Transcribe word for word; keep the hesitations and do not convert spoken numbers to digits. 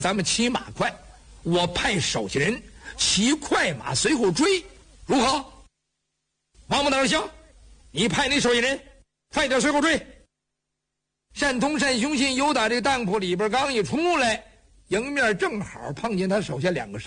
咱们骑马快，我派手下人骑快马随后追，如何？王八蛋行，你派你手下人快点随后追。单通单雄信由打这个当铺里边刚一出来，迎面正好碰见他手下两个